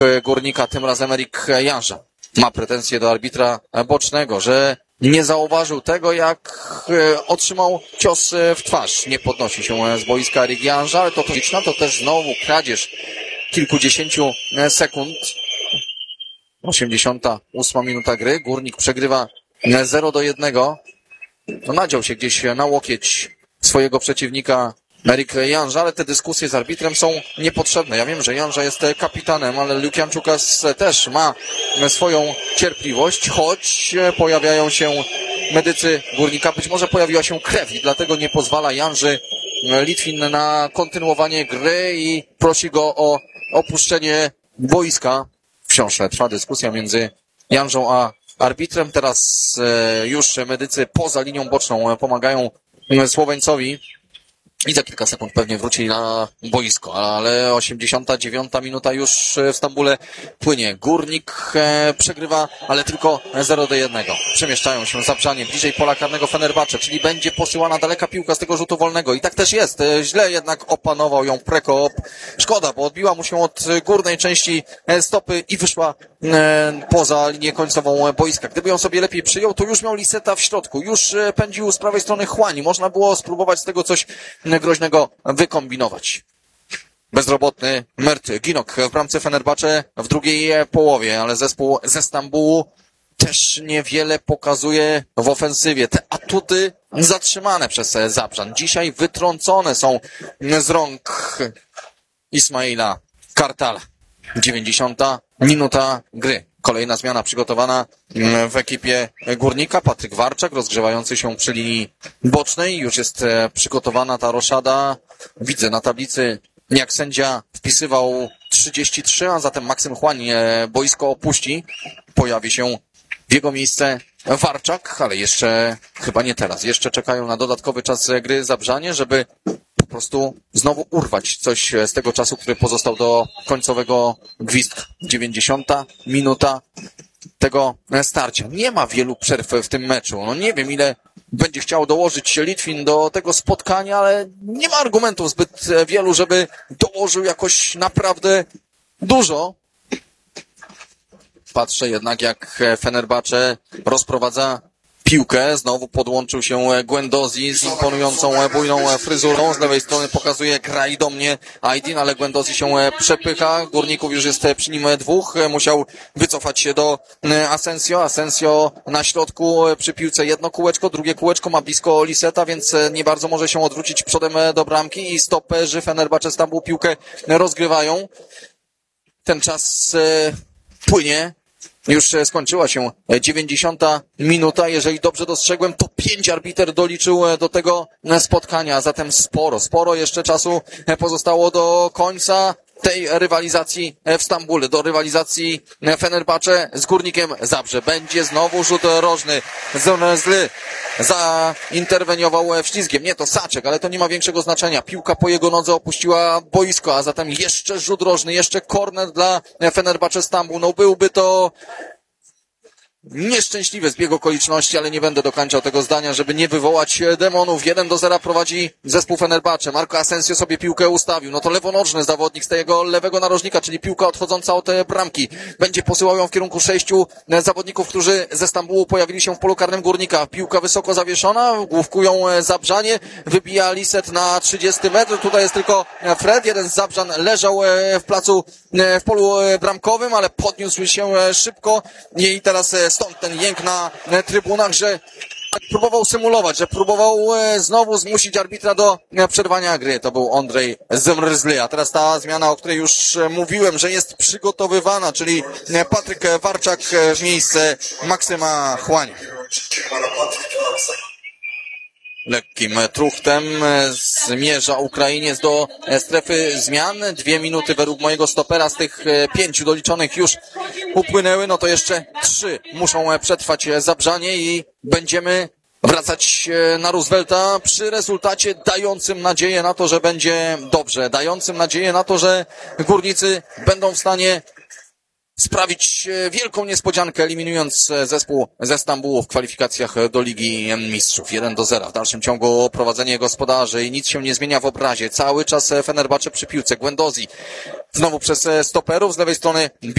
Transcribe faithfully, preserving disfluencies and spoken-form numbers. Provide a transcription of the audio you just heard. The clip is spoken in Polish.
Górnika, tym razem Erik Janża ma pretensje do arbitra bocznego, że nie zauważył tego, jak otrzymał cios w twarz. Nie podnosi się z boiska Erik Janża, ale to, to, to też znowu kradzież kilkudziesięciu sekund. osiemdziesiąta ósma minuta gry. Górnik przegrywa zero do jednego. No, nadział się gdzieś na łokieć swojego przeciwnika Erik Janża, ale te dyskusje z arbitrem są niepotrzebne. Ja wiem, że Janża jest kapitanem, ale Lukian Czukas też ma swoją cierpliwość, choć pojawiają się medycy Górnika. Być może pojawiła się krew i dlatego nie pozwala Janży Litwin na kontynuowanie gry i prosi go o opuszczenie boiska. Wciąż trwa dyskusja między Janżą a arbitrem. Teraz już medycy poza linią boczną pomagają Słoweńcowi i za kilka sekund pewnie wróci na boisko, ale osiemdziesiąta dziewiąta minuta już w Stambule płynie. Górnik przegrywa, ale tylko zero do jednego. Przemieszczają się Zabrzanie bliżej pola karnego Fenerbahce, czyli będzie posyłana daleka piłka z tego rzutu wolnego i tak też jest. Źle jednak opanował ją Prekop. Szkoda, bo odbiła mu się od górnej części stopy i wyszła poza linię końcową boiska. Gdyby ją sobie lepiej przyjął, to już miał Liseta w środku, już pędził z prawej strony Chłani. Można było spróbować z tego coś groźnego wykombinować. Bezrobotny Mert Ginok w bramce Fenerbahce w drugiej połowie, ale zespół ze Stambułu też niewiele pokazuje w ofensywie. Te atuty zatrzymane przez Zabrzan. Dzisiaj wytrącone są z rąk Ismaila Kartala. dziewięćdziesiąta minuta gry. Kolejna zmiana przygotowana w ekipie Górnika. Patryk Warczak rozgrzewający się przy linii bocznej. Już jest przygotowana ta roszada. Widzę na tablicy, jak sędzia wpisywał trzydzieści trzy, a zatem Maksym Chłań boisko opuści. Pojawi się w jego miejsce Warczak, ale jeszcze chyba nie teraz. Jeszcze czekają na dodatkowy czas gry Zabrzanie, żeby po prostu znowu urwać coś z tego czasu, który pozostał do końcowego gwizdka. dziewięćdziesiąta minuta tego starcia. Nie ma wielu przerw w tym meczu. No nie wiem, ile będzie chciał dołożyć Litwin do tego spotkania, ale nie ma argumentów zbyt wielu, żeby dołożył jakoś naprawdę dużo. Patrzę jednak, jak Fenerbahce rozprowadza piłkę. Znowu podłączył się Guendouzi z imponującą bujną fryzurą. Z lewej strony pokazuje graj do mnie Aydin, ale Guendouzi się przepycha. Górników już jest przy nim dwóch. Musiał wycofać się do Asensio. Asensio na środku przy piłce jedno kółeczko, drugie kółeczko ma blisko Liseta, więc nie bardzo może się odwrócić przodem do bramki i stoperzy Fenerbahce Stambuł piłkę rozgrywają. Ten czas płynie. Już skończyła się dziewięćdziesiąta minuta. Jeżeli dobrze dostrzegłem, to pięć arbiter doliczył do tego spotkania. Zatem sporo, sporo jeszcze czasu pozostało do końca tej rywalizacji w Stambule, do rywalizacji Fenerbahce z Górnikiem Zabrze. Będzie znowu rzut rożny. Zły zainterweniował wślizgiem. Nie, to Saczek, ale to nie ma większego znaczenia. Piłka po jego nodze opuściła boisko, a zatem jeszcze rzut rożny, jeszcze korner dla Fenerbahce Stambuł. No byłby to nieszczęśliwy zbieg okoliczności, ale nie będę dokończał tego zdania, żeby nie wywołać demonów. jeden do zera prowadzi zespół Fenerbahce. Marco Asensio sobie piłkę ustawił. No to lewonożny zawodnik z tego lewego narożnika, czyli piłka odchodząca od bramki. Będzie posyłał ją w kierunku sześciu zawodników, którzy ze Stambułu pojawili się w polu karnym Górnika. Piłka wysoko zawieszona, główkują Zabrzanie. Wybija Liset na trzydziesty metr. Tutaj jest tylko Fred. Jeden z Zabrzan leżał w placu, w polu bramkowym, ale podniósł się szybko i teraz stąd ten jęk na trybunach, że próbował symulować, że próbował znowu zmusić arbitra do przerwania gry. To był Ondrej Zmrzly. A teraz ta zmiana, o której już mówiłem, że jest przygotowywana, czyli Patryk Warczak w miejsce Maksyma Chłania. Lekkim truchtem zmierza Ukrainiec do strefy zmian. Dwie minuty według mojego stopera z tych pięciu doliczonych już upłynęły. No to jeszcze trzy muszą przetrwać Zabrzanie i będziemy wracać na Roosevelta przy rezultacie dającym nadzieję na to, że będzie dobrze. Dającym nadzieję na to, że górnicy będą w stanie sprawić wielką niespodziankę, eliminując zespół ze Stambułu w kwalifikacjach do Ligi Mistrzów. jeden do zera. W dalszym ciągu prowadzenie gospodarzy i nic się nie zmienia w obrazie. Cały czas Fenerbahce przy piłce. Guendouzi znowu przez stoperów. Z lewej strony